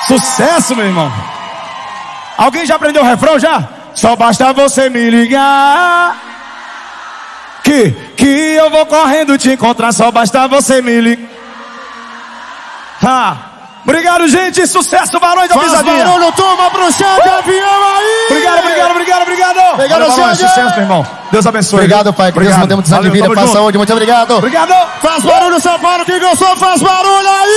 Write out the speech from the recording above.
Sucesso, meu irmão. Alguém já aprendeu o refrão já? Só basta você me ligar que eu vou correndo te encontrar. Só basta você me ligar. Obrigado, gente. Sucesso, Barões da Pisadinha. Barulho, turma, pro chão de avião aí. Obrigado, sucesso, meu irmão. Deus abençoe. Obrigado, pai. Que Deus nos dê muitos anos de vida, paz, saúde. Muito obrigado. Obrigado. Faz barulho, São Paulo. Quem gostou, faz barulho aí.